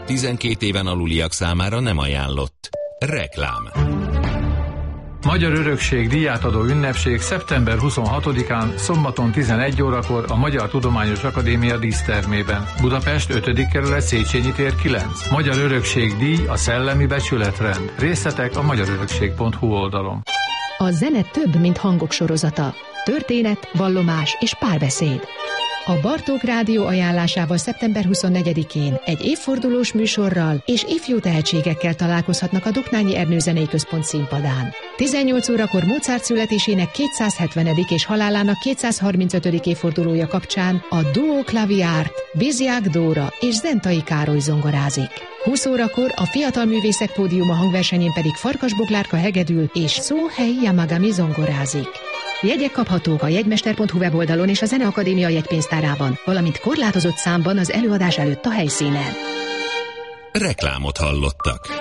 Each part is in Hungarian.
12 éven aluliak számára nem ajánlott. Reklám. Magyar Örökség díjátadó ünnepség szeptember 26-án, szombaton 11 órakor a Magyar Tudományos Akadémia dísztermében. Budapest 5. kerület, Széchenyi tér 9. Magyar Örökség díj a szellemi becsületrend. Részletek a magyarörökség.hu oldalon. A zene több, mint hangok sorozata. Történet, vallomás és párbeszéd. A Bartók Rádió ajánlásával szeptember 24-én egy évfordulós műsorral és ifjú tehetségekkel találkozhatnak a Doknányi Ernő Zenei Központ színpadán. 18 órakor Mozart születésének 270. és halálának 235. évfordulója kapcsán a Duo Klaviárt, Biziák Dóra és Zentai Károly zongorázik. 20 órakor a Fiatal Művészek Pódiuma hangversenyén pedig Farkas Boglárka hegedül és Szóhei Yamagami zongorázik. Jegyek kaphatók a jegymester.hu weboldalon és a Zeneakadémia jegypénztárában, valamint korlátozott számban az előadás előtt a helyszínen. Reklámot hallottak.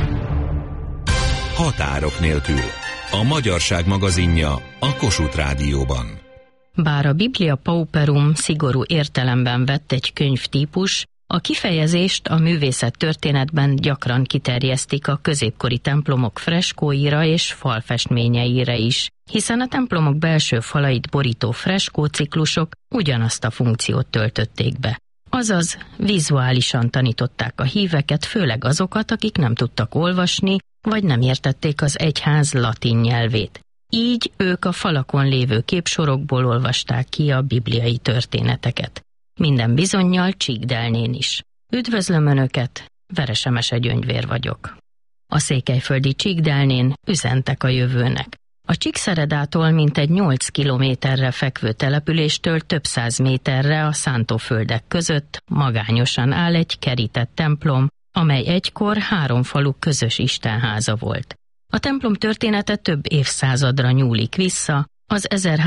Határok nélkül. A Magyarság magazinja a Kossuth Rádióban. Bár a Biblia Pauperum szigorú értelemben vett egy könyvtípus, a kifejezést a művészettörténetben gyakran kiterjesztik a középkori templomok freskóira és falfestményeire is, hiszen a templomok belső falait borító freskóciklusok ugyanazt a funkciót töltötték be. Azaz, vizuálisan tanították a híveket, főleg azokat, akik nem tudtak olvasni, vagy nem értették az egyház latin nyelvét. Így ők a falakon lévő képsorokból olvasták ki a bibliai történeteket. Minden bizonnyal Csíkdelnén is. Üdvözlöm Önöket, Veresemese Gyöngyvér vagyok. A székelyföldi Csíkdelnén üzentek a jövőnek. A Csíkszeredától mintegy 8 kilométerre fekvő településtől több száz méterre a szántóföldek között magányosan áll egy kerített templom, amely egykor 3 falu közös istenháza volt. A templom története több évszázadra nyúlik vissza, az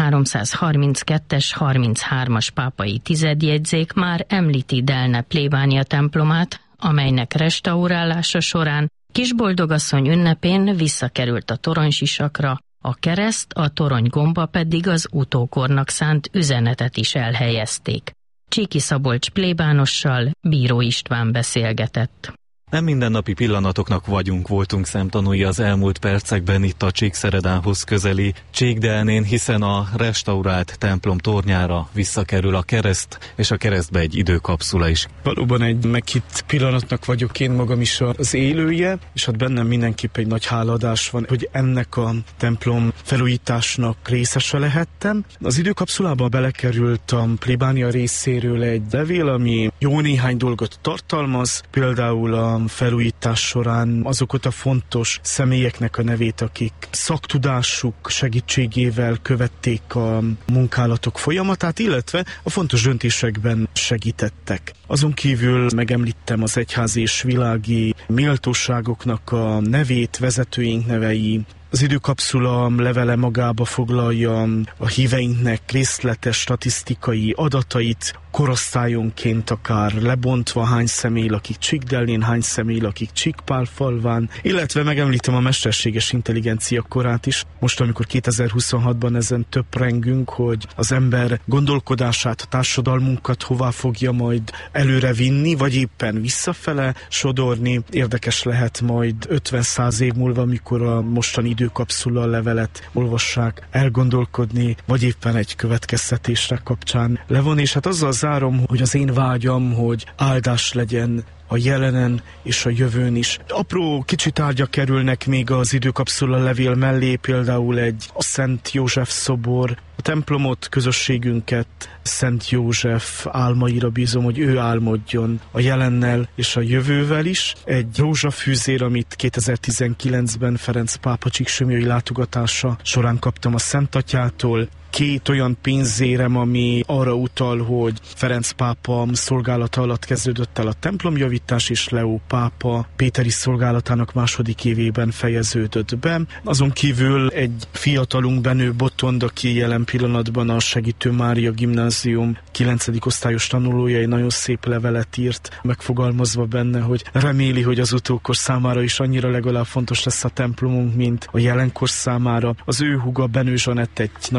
1332-es 33-as pápai tizedjegyzék már említi Delne plébánia templomát, amelynek restaurálása során Kisboldogasszony ünnepén visszakerült a toronysisakra, a kereszt, a torony gomba pedig az utókornak szánt üzenetet is elhelyezték. Csíki Szabolcs plébánossal Bíró István beszélgetett. Nem mindennapi pillanatoknak voltunk szemtanúi az elmúlt percekben itt a Csíkszeredához közeli Csíkdelnén, hiszen a restaurált templom tornyára visszakerül a kereszt, és a keresztbe egy időkapszula is. Valóban egy meghitt pillanatnak vagyok én magam is az élője, és hát bennem mindenképp egy nagy hálaadás van, hogy ennek a templom felújításnak részese lehettem. Az időkapszulába belekerült a plébánia részéről egy levél, ami jó néhány dolgot tartalmaz, például a felújítás során azokat a fontos személyeknek a nevét, akik szaktudásuk segítségével követték a munkálatok folyamatát, illetve a fontos döntésekben segítettek. Azon kívül megemlítem az egyházi és világi méltóságoknak a nevét, vezetőink nevei. Az időkapszula levele magába foglalja a híveinknek részletes statisztikai adatait, korosztályonként akár lebontva, hány személy lakik Csíkdelnén, hány személy lakik Csíkpálfalván, illetve megemlítem a mesterséges intelligencia korát is. Most, amikor 2026-ban ezen töprengünk, hogy az ember gondolkodását, a társadalmunkat hová fogja majd előre vinni, vagy éppen visszafele sodorni, érdekes lehet majd 50-100 év múlva, amikor a mostani időkapszula levelet olvassák, elgondolkodni, vagy éppen egy következtetésre kapcsán levonni, és hát azzal zárom, hogy az én vágyam, hogy áldás legyen a jelenen és a jövőn is. Apró kicsi tárgyak kerülnek még az időkapszula levél mellé, például egy Szent József szobor. A templomot, közösségünket Szent József álmaira bízom, hogy ő álmodjon a jelennel és a jövővel is. Egy rózsafűzér, amit 2019-ben Ferenc pápa csíksomlyai látogatása során kaptam a Szent Atyától. 2 olyan pénzérem, ami arra utal, hogy Ferenc pápa szolgálata alatt kezdődött el a templomjavítás, és Leó pápa péteri szolgálatának 2. évében fejeződött be. Azon kívül egy fiatalunk Benő Botond, aki jelen pillanatban a Segítő Mária Gimnázium 9. osztályos tanulója, egy nagyon szép levelet írt, megfogalmazva benne, hogy reméli, hogy az utókor számára is annyira legalább fontos lesz a templomunk, mint a jelenkor számára. Az ő húga Benő Zsanett egy nagyon kedves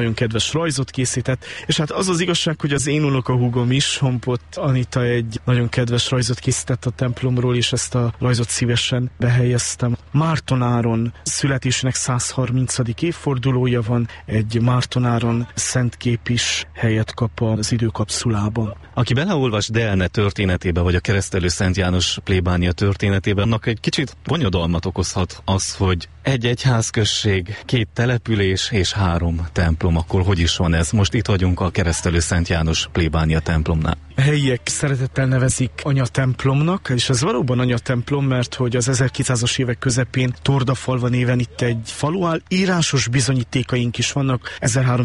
kedves rajzot készített, és hát az az igazság, hogy az én unokahúgom is, Honpott Anita, egy nagyon kedves rajzot készített a templomról, és ezt a rajzot szívesen behelyeztem. Márton Áron születésének 130. évfordulója van, egy Márton Áron szentkép is helyet kap az időkapszulában. Aki beleolvas Delne történetébe, vagy a keresztelő Szent János plébánia történetébe, annak egy kicsit bonyodalmat okozhat az, hogy egy egyházközség, 2 település és 3 templom. Akkor hogy is van ez? Most itt vagyunk a keresztelő Szent János plébánia templomnál. A helyiek szeretettel nevezik anyatemplomnak, és ez valóban anyatemplom, mert hogy az 1200-as évek közepén Tordafalva néven itt egy falu áll, írásos bizonyítékaink is vannak.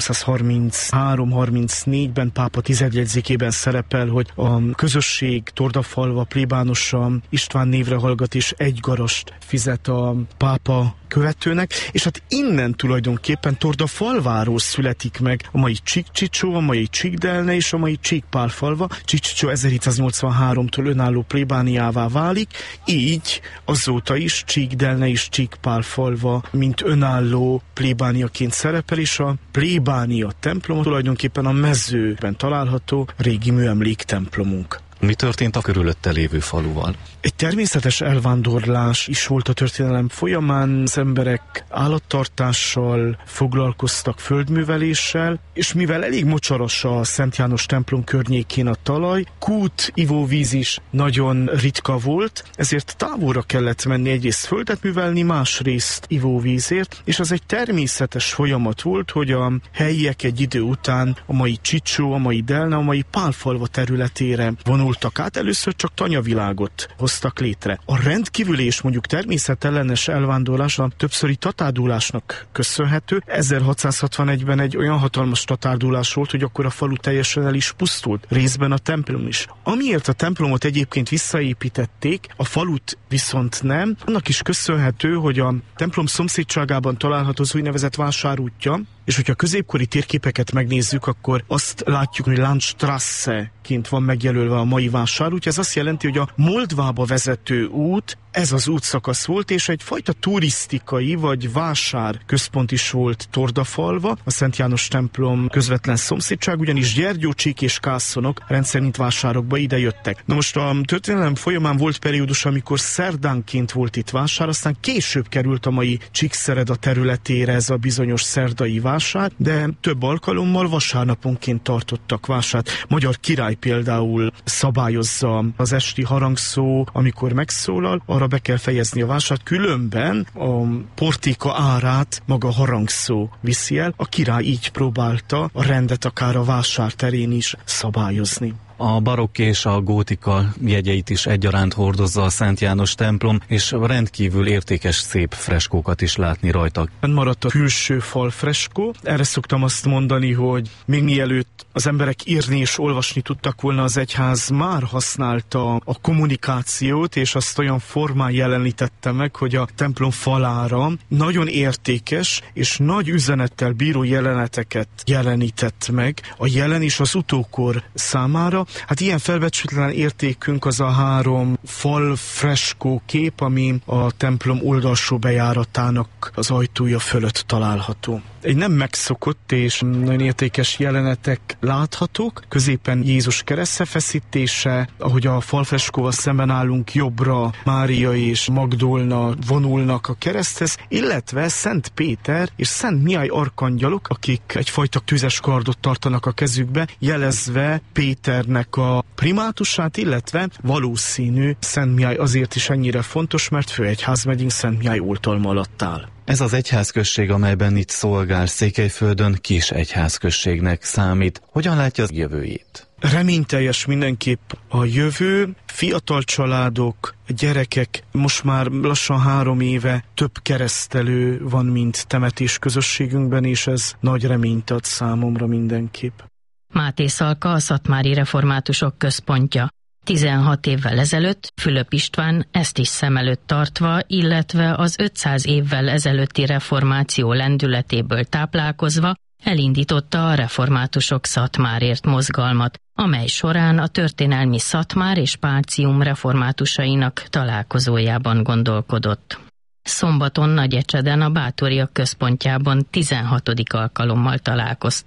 1333-34-ben pápa 10 jegyzékében szerepel, hogy a közösség Tordafalva plébánosa István névre hallgat, és 1 garast fizet a pápa követőnek, és hát innen tulajdonképpen Tordafalváról születik meg a mai Csík-Csicsó, a mai Csík-Delne és a mai Csík-Pálfalva. Csík-Csicsó 1783-tól önálló plébániává válik, így azóta is Csík-Delne és Csík-Pálfalva mint önálló plébániaként szerepel, és a plébánia templom tulajdonképpen a mezőben található régi műemléktemplomunk. Mi történt a körülötte lévő faluval? Egy természetes elvándorlás is volt a történelem folyamán, az emberek állattartással foglalkoztak, földműveléssel, és mivel elég mocsaras a Szent János templom környékén a talaj, kút, ivóvíz is nagyon ritka volt, ezért távolra kellett menni egyrészt földet művelni, másrészt ivóvízért, és az egy természetes folyamat volt, hogy a helyiek egy idő után a mai Csicsó, a mai Delne, a mai Pálfalva területére vonultak át, először csak tanyavilágot hoztak létre. A rendkívüli és mondjuk természetellenes elvándorlás a többszöri tatárdulásnak köszönhető. 1661-ben egy olyan hatalmas tatárdulás volt, hogy akkor a falu teljesen el is pusztult, részben a templom is. Amiért a templomot egyébként visszaépítették, a falut viszont nem, annak is köszönhető, hogy a templom szomszédságában található az úgynevezett vásárútja, és hogyha középkori térképeket megnézzük, akkor azt látjuk, hogy Landstrasse-ként van megjelölve a mai vásárút. Ez azt jelenti, hogy a Moldvába vezető út, ez az útszakasz volt, és egyfajta turisztikai vagy vásár központ is volt Tordafalva, a Szent János templom közvetlen szomszédság, ugyanis Gyergyócsik és Kászonok rendszerint vásárokba ide jöttek. Na most a történelem folyamán volt periódus, amikor szerdánként volt itt vásár, aztán később került a mai Csíkszereda területére ez a bizonyos szerdai vásár, de több alkalommal vasárnaponként tartottak vásárt. Magyar király például szabályozza az esti harangszó, amikor megszólal, arra be kell fejezni a vásárt, különben a portéka árát maga harangszó viszi el. A király így próbálta a rendet akár a vásár terén is szabályozni. A barokk és a gótika jegyeit is egyaránt hordozza a Szent János templom, és rendkívül értékes, szép freskókat is látni rajta. Maradt a külső fal freskó. Erre szoktam azt mondani, hogy még mielőtt az emberek írni és olvasni tudtak volna, az egyház már használta a kommunikációt, és azt olyan formán jelenítette meg, hogy a templom falára nagyon értékes és nagy üzenettel bíró jeleneteket jelenített meg a jelen és az utókor számára. Hát ilyen felbecsületlen értékünk az a 3 fal freskó kép, ami a templom oldalsó bejáratának az ajtója fölött található. Egy nem megszokott és nagyon értékes jelenetek láthatók. Középen Jézus keresztfeszítése, ahogy a falfreskóval szemben állunk, jobbra Mária és Magdolna vonulnak a kereszthez, illetve Szent Péter és Szent Mihály arkangyalok, akik egyfajta tüzes kardot tartanak a kezükbe, jelezve Péternek a primátusát, illetve valószínű Szent Mihály azért is ennyire fontos, mert főegyházmegyénk Szent Mihály oltalma alatt áll. Ez az egyházközség, amelyben itt szolgál Székelyföldön, kis egyházközségnek számít. Hogyan látja az jövőjét? Reményteljes mindenképp a jövő, fiatal családok, gyerekek, most már lassan 3 éve több keresztelő van, mint temetés közösségünkben, és ez nagy reményt ad számomra mindenképp. Máté Szalka, a szatmári reformátusok központja. 16 évvel ezelőtt Fülöp István ezt is szem előtt tartva, illetve az 500 évvel ezelőtti reformáció lendületéből táplálkozva elindította a reformátusok Szatmárért mozgalmat, amely során a történelmi Szatmár és Pálcium reformátusainak találkozójában gondolkodott. Szombaton Nagyecseden a Bátoriak központjában 16. alkalommal találkoztak.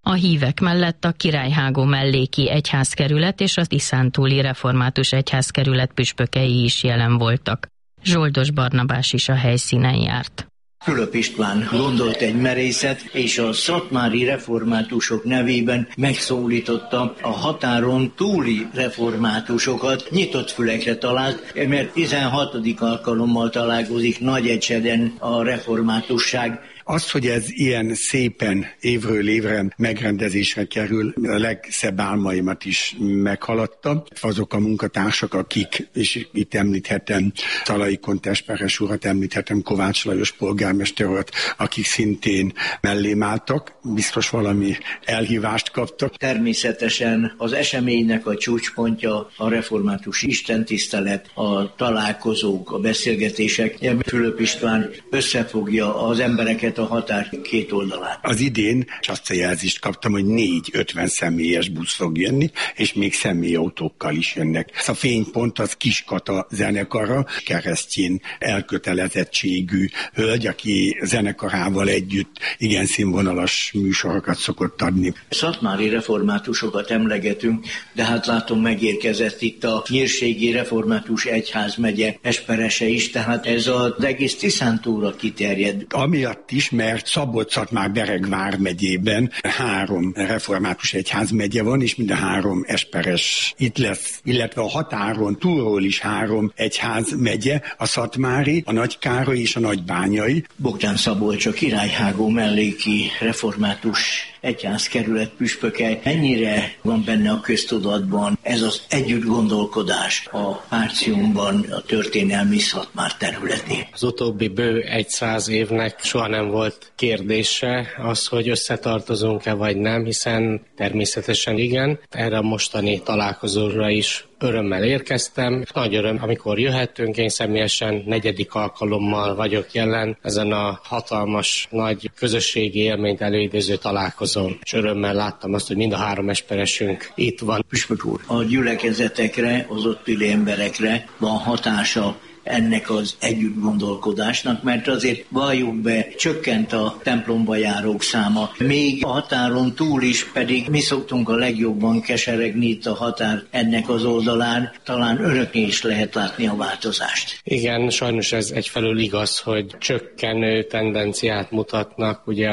A hívek mellett a Királyhágó melléki egyházkerület és a tiszántúli református egyházkerület püspökei is jelen voltak. Zsoldos Barnabás is a helyszínen járt. Fülöp István gondolt egy merészet, és a szatmári reformátusok nevében megszólította a határon túli reformátusokat. Nyitott fülekre talált, mert 16. alkalommal találkozik Nagyecseden a reformátusság. Az, hogy ez ilyen szépen évről évre megrendezésre kerül, a legszebb álmaimat is meghaladta. Azok a munkatársak, akik, és itt említhetem Szalai Kontesperes urat, említhetem Kovács Lajos polgármester urat, akik szintén mellém álltak, biztos valami elhívást kaptak. Természetesen az eseménynek a csúcspontja a református istentisztelet, a találkozók, a beszélgetések. Fülöp István összefogja az embereket a határ két oldalán. Az idén azt a jelzést kaptam, hogy 4-50 személyes busz fog jönni, és még személyautókkal is jönnek. Ez a fénypont az Kiskata zenekara, keresztjén elkötelezettségű hölgy, aki zenekarával együtt igen színvonalas műsorokat szokott adni. Szatmári reformátusokat emlegetünk, de hát látom megérkezett itt a Nyírségi Református Egyházmegye esperese is, tehát ez az egész Tiszántúra kiterjed. Amiatt is, mert Szabolcs-Szatmár-Bereg vármegyében 3 református egyházmegye van, és mind a 3 esperes itt lesz, illetve a határon túlról is 3 egyházmegye, a szatmári, a Nagykároly és a nagybányai. Bogdán Szabolcs, a Királyhágó melléki református egyházkerület püspöke. Mennyire van benne a köztudatban ez az együttgondolkodás a Párciumban, a történelmi Szatmár területén? Az utóbbi bő 100 évnek soha nem volt kérdése az, hogy összetartozunk-e vagy nem, hiszen természetesen igen. Erre a mostani találkozóra is örömmel érkeztem. Nagy öröm, amikor jöhettünk, én személyesen 4. alkalommal vagyok jelen ezen a hatalmas, nagy közösségi élményt előidéző találkozón. És örömmel láttam azt, hogy mind a 3 esperesünk itt van. Püspök úr, a gyülekezetekre, az ott ülő emberekre van hatása ennek az együttgondolkodásnak, mert azért valljuk be, csökkent a templomba járók száma. Még a határon túl is pedig mi szoktunk a legjobban keseregni itt a határ ennek az oldalán, talán örökké is lehet látni a változást. Igen, sajnos ez egyfelől igaz, hogy csökkenő tendenciát mutatnak ugye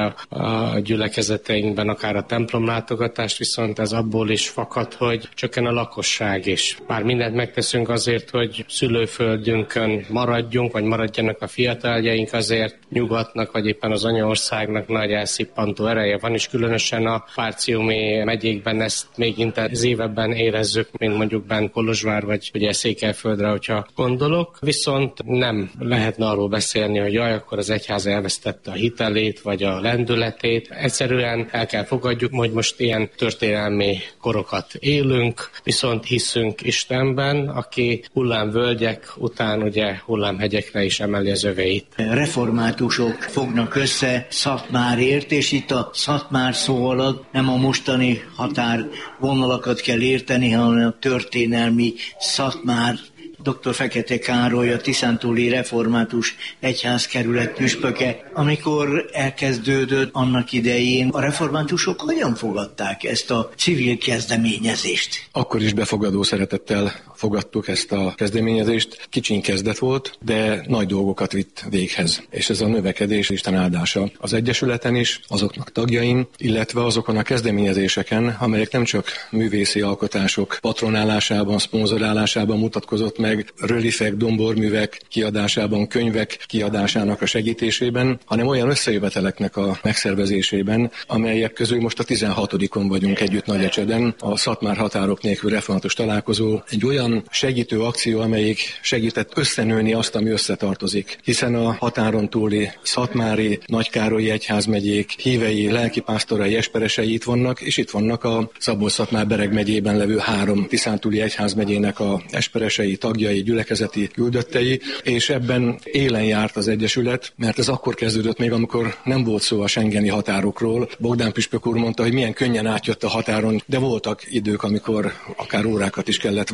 a gyülekezeteinkben, akár a templomlátogatást, viszont ez abból is fakad, hogy csökken a lakosság is. Bár mindent megteszünk azért, hogy szülőföldünkön maradjunk, vagy maradjanak a fiataljaink, azért nyugatnak, vagy éppen az anyaországnak nagy elszippantó ereje van, és különösen a párciumi megyékben ezt még intenzívebben érezzük, mint mondjuk benn Kolozsvár, vagy ugye Székelyföldre, hogyha gondolok. Viszont nem lehetne arról beszélni, hogy jaj, akkor az egyház elvesztette a hitelét, vagy a lendületét. Egyszerűen el kell fogadjuk, hogy most ilyen történelmi korokat élünk, viszont hiszünk Istenben, aki hullámvölgyek után ugye hullámhegyekre is emeli az övéit. Reformátusok fognak össze Szatmárért, és itt a Szatmár szó alatt nem a mostani határvonalakat kell érteni, hanem a történelmi Szatmár. Dr. Fekete Károly, a tiszántúli református egyházkerület püspöke. Amikor elkezdődött annak idején, a reformátusok hogyan fogadták ezt a civil kezdeményezést? Akkor is befogadó szeretettel fogadtuk ezt a kezdeményezést. Kicsiny kezdet volt, de nagy dolgokat vitt véghez. És ez a növekedés Isten áldása az Egyesületen is, azoknak tagjain, illetve azokon a kezdeményezéseken, amelyek nem csak művészi alkotások patronálásában, szponzorálásában mutatkozott meg, rölifek, domborművek kiadásában, könyvek kiadásának a segítésében, hanem olyan összejöveteleknek a megszervezésében, amelyek közül most a 16-on vagyunk együtt Nagyecseden, a Szatmár határok nélkül református találkozó, egy olyan segítő akció, amelyik segített összenőni azt, ami összetartozik. Hiszen a határon túli szatmári, nagykárolyi egyházmegyék hívei, lelkipásztorai, esperesei itt vannak, és itt vannak a Szabolcs-Szatmár-Bereg megyében levő 3 tiszántúli egyházmegyének a esperesei, tagjai, gyülekezeti küldöttei, és ebben élen járt az Egyesület, mert ez akkor kezdődött még, amikor nem volt szó a schengeni határokról. Bogdán püspök úr mondta, hogy milyen könnyen átjött a határon, de voltak idők, amikor akár órákat is kellett várni.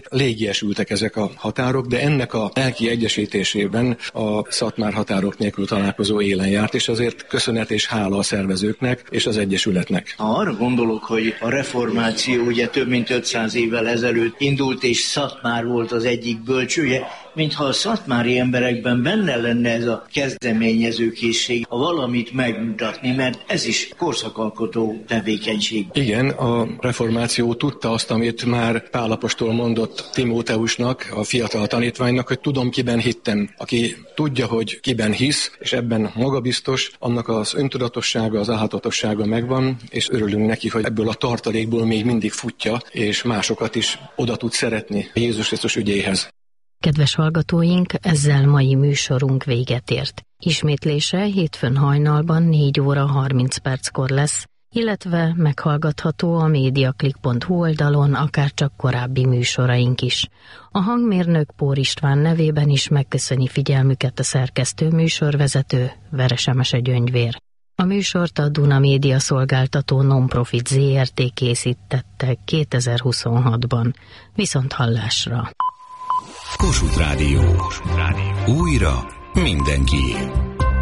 légiesültek ezek a határok, de ennek a lelki egyesítésében a Szatmár határok nélkül találkozó élen járt, és azért köszönet és hála a szervezőknek és az egyesületnek. Ha arra gondolok, hogy a reformáció ugye több mint 500 évvel ezelőtt indult, és Szatmár volt az egyik bölcsője, mintha a szatmári emberekben benne lenne ez a kezdeményezőkészség, a valamit megmutatni, mert ez is korszakalkotó tevékenység. Igen, a reformáció tudta azt, amit már Pál apostol mondott Timóteusnak, a fiatal tanítványnak, hogy tudom, kiben hittem. Aki tudja, hogy kiben hisz, és ebben magabiztos, annak az öntudatossága, az álhatatossága megvan, és örülünk neki, hogy ebből a tartalékból még mindig futja, és másokat is oda tud szeretni Jézus Krisztus ügyéhez. Kedves hallgatóink, ezzel mai műsorunk véget ért. Ismétlése hétfőn hajnalban 4 óra 30 perckor lesz, illetve meghallgatható a mediaclick.hu oldalon akárcsak korábbi műsoraink is. A hangmérnök Pór István nevében is megköszöni figyelmüket a szerkesztő műsorvezető Veresemese Gyöngyvér. A műsort a Duna Média szolgáltató non-profit ZRT készítette 2026-ban. Viszonthallásra! Kossuth Rádió. Újra mindenkié.